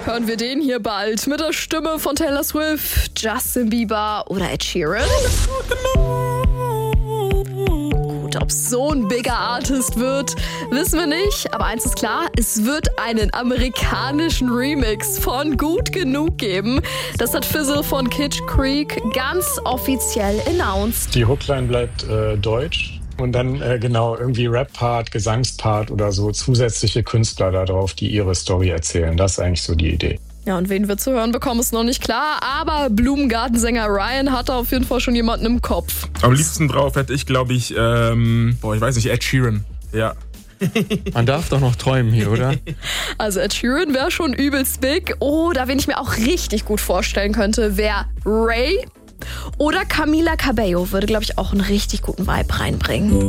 Hören wir den hier bald mit der Stimme von Taylor Swift, Justin Bieber oder Ed Sheeran? Gut, ob es so ein bigger Artist wird, wissen wir nicht. Aber eins ist klar, es wird einen amerikanischen Remix von Gut Genug geben. Das hat Fizzle von Kitsch Creek ganz offiziell announced. Die Hookline bleibt deutsch. Und dann irgendwie Rap-Part, Gesangspart oder so zusätzliche Künstler da drauf, die ihre Story erzählen. Das ist eigentlich so die Idee. Ja, und wen wir zu hören bekommen, ist noch nicht klar. Aber Blumengartensänger Ryan hat da auf jeden Fall schon jemanden im Kopf. Am liebsten drauf hätte ich, glaube ich, ich weiß nicht, Ed Sheeran. Ja. Man darf doch noch träumen hier, oder? Also Ed Sheeran wäre schon übelst big. Oder wen ich mir auch richtig gut vorstellen könnte, wäre Ray. Oder Camila Cabello würde, glaube ich, auch einen richtig guten Vibe reinbringen.